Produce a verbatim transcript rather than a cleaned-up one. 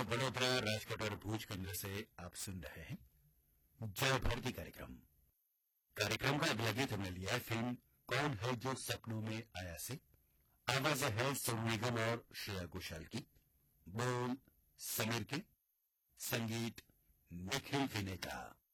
वडोदरा, राजकोट और भूज केंद्र से आप सुन रहे हैं जय भारती कार्यक्रम। कार्यक्रम का अगला गीत हमने लिया है फिल्म कौन है जो सपनों में आया से। आवाज है सोनू निगम और श्रेया घोषाल की, बोल समीर के, संगीत निखिल फिने का।